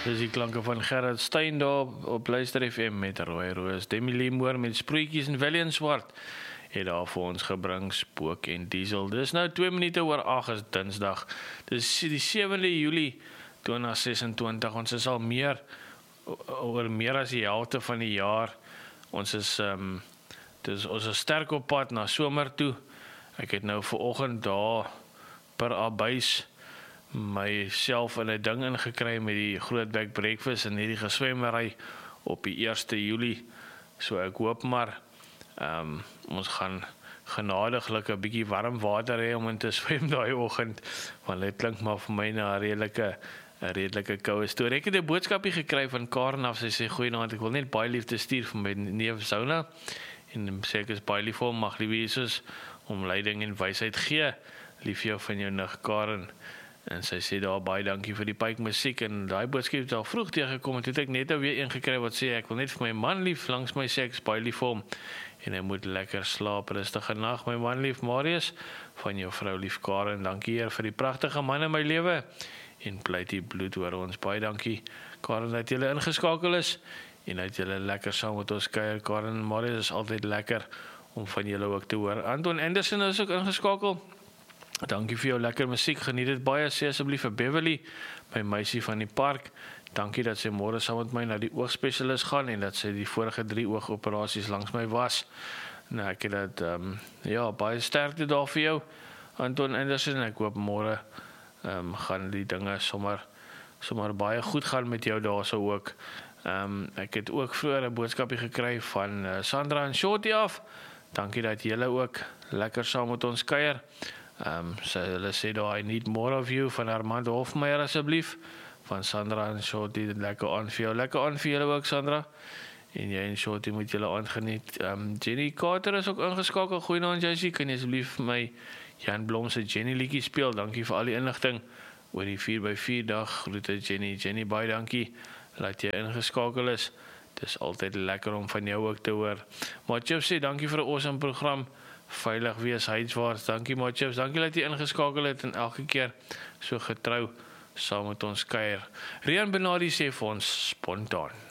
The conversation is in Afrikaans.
Dis die klanke van Gerard Steyn daar op Luister FM met Rooi Roos. Demi Lemoor met Sproetjies en William Swart het daar vir ons gebring, Spook en Diesel. Dis nou 2 minute oor 8 is Dinsdag. Dis die 7de Julie 2026. Ons is al oor meer as die helfte van die jaar. Ons is sterk op pad na somer toe. Ek het nou vanoggend daar per abuis myself in 'n ding ingekry met die Grootbek breakfast en hierdie geswemmery op die 1 Julie. So ek hoop maar ons gaan genadiglik 'n bietjie warm water hê om in te swem daai oggend, want dit klink maar vir my na 'n redelike koue storie. Ek het 'n boodskapie gekry van Karen af. Sy sê goeienaand, ek wil net baie liefde stuur vir my neef Sauna en sê ek is baie lief vir hom, mag liewe Jesus om leiding en wysheid gee. Lief jou van jou nig Karen. En sy sê daar baie dankie vir die pyk musiek, en daai boodskap het al vroeg teëgekom, en toe het ek net weer een gekry wat sê ek wil net vir my man lief langs my sê ek is baie lief vir hom en hy moet lekker slaap, rustige nag my man lief Marius, van jou vrou lief Karen. Dankie Heer vir die pragtige man in my lewe en pleit die bloed oor ons. Baie dankie Karen dat julle ingeskakel is en dat julle lekker saam met ons kuier. Karen en Marius, is altyd lekker om van julle ook te hoor. Anton Anderson is ook ingeskakel. Dankie vir jou lekker musiek, geniet dit baie, sê asseblief vir Beverly, my meisie van die park. Dankie dat sy môre saam met my na die oogspesialis gaan en dat sy die vorige 3 oogoperasies langs my was. Nou ek het dat, baie sterkte daar vir jou, Anton Anderson. Ek hoop môre gaan die dinge sommer baie goed gaan met jou daar so ook. Ek het ook vroeër 'n boodskapie gekry van Sandra en Shorty af. Dankie dat julle ook lekker saam met ons kuier. Hulle sê daar, I need more of you, van Armand Hofmeyer asseblief, van Sandra en Shorty, lekker aan vir jou, lekker aan vir julle ook Sandra, en jy en Shorty moet julle aangeniet. Jenny Carter is ook ingeskakel, goeienaand Jessie, kan jy asseblief vir my Jan Blom se Jenny liedjie speel? Dankie vir al die inligting oor die 4x4 dag, groete Jenny, baie dankie dat jy ingeskakel is. Het is altyd lekker om van jou ook te hoor. Matjef sê, dankie vir 'n awesome program, veilig wees heidswaarts. Dankie Matjef, dankie dat jy ingeskakel het en elke keer so getrou saam met ons kuier. Rian Benadi sê vir ons spontaan.